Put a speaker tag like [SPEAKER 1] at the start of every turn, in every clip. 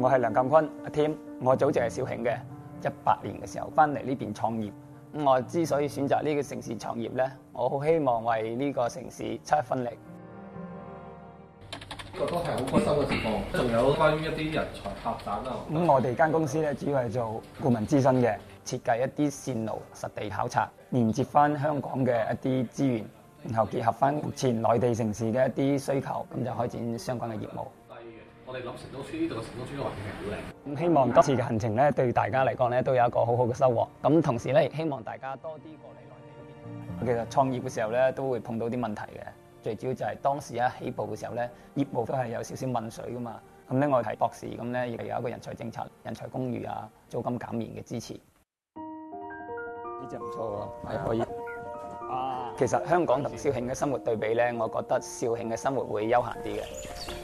[SPEAKER 1] 我係梁鑑坤，阿 Tim，我祖籍係肇慶嘅，18年嘅時候翻嚟呢邊創業。我之所以選擇呢個城市創業咧，我好希望為呢個城市出一分力。
[SPEAKER 2] 呢個都係好開心嘅情況。仲有關於一啲人才發展啊。
[SPEAKER 1] 咁我哋間公司咧主要係做顧問諮詢嘅，設計一啲線路實地考察，連接翻香港嘅一啲資源，然後結合翻目前內地城市嘅一啲需求，咁就開展相關嘅業務。
[SPEAKER 2] 我哋諗城中村呢度嘅城中村嘅環境係好靚。
[SPEAKER 1] 咁希望今次嘅行程咧，對大家嚟講咧，都有一個好好嘅收穫。咁同時咧，亦希望大家多啲過嚟內地嗰邊。其實創業嘅時候咧，都會碰到啲問題嘅。最主要就係當時一起步嘅時候咧，業務都係有少少問水噶嘛。咁咧，我係博士，咁咧亦有一個人才政策、人才公寓啊、租金減免嘅支持。呢隻唔錯喎，係可以。啊，其實香港同肇慶嘅生活對比咧，我覺得肇慶嘅生活會悠閒啲嘅。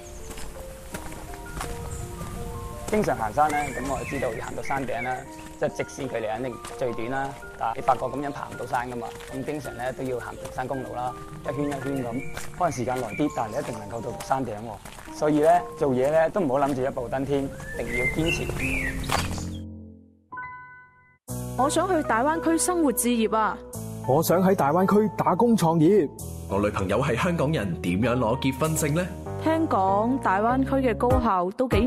[SPEAKER 1] 經常行山咧，咁我就知道要行到山頂啦，即係直線距離肯定最短啦。但係你發覺咁樣爬唔到山噶嘛，咁經常咧都要行平山公路啦，一圈一圈咁，可能時間耐啲，但係你一定能夠到山頂喎。所以咧做嘢咧都唔好諗住一步登天，一定要堅持。
[SPEAKER 3] 我想去大灣區生活置業啊！
[SPEAKER 4] 我想喺大灣區打工創業。
[SPEAKER 5] 我女朋友係香港人，點樣攞結婚證呢？
[SPEAKER 3] 聽講大灣區嘅高校都幾